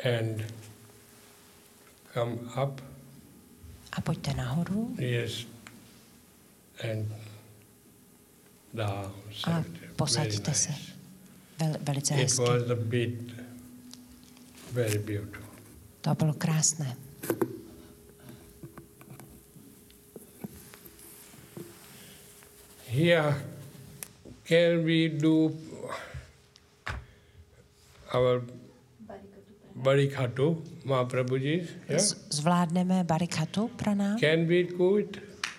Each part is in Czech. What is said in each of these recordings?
and come up. A pojďte nahoru. Yes. And down. A posaďte se. Velice It hezky. was a bit very beautiful. To bylo krásné. Here, can we do our Barikatu, Mahaprabhuji? Yeah? Zvládneme Barikatu pranám? Can we do it?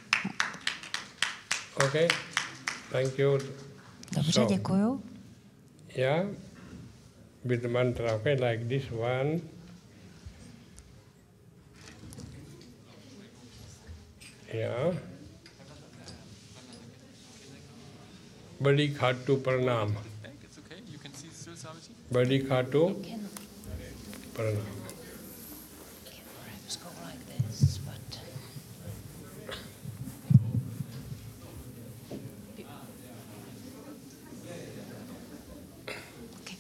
Okay, thank you. Dobře, děkuju. Yeah, with the mantra, okay, like this one. Yeah. Barikatu Pranam. It's okay. You can see still Swamiji. Barikatu Pranam. Perhaps go like this, but... Okay.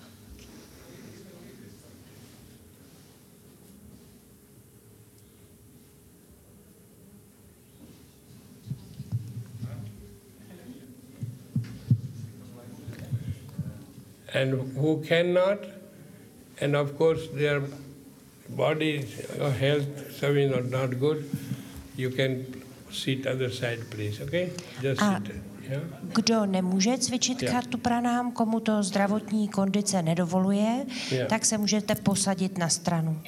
And who cannot, and of course their body or health is not good, you can sit other side, please, okay? Just sit. Yeah? Kdo nemůže cvičit kartu pranám, komu to zdravotní kondice nedovoluje, tak se můžete posadit na stranu.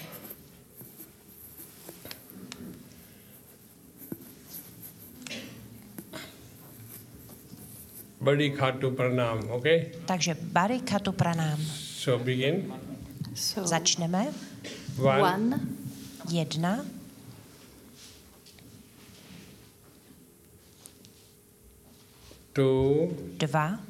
Barikatu Pranam, okay? Takže Barikatu pranám. So begin. So, Začneme. one, 1, 2, 2,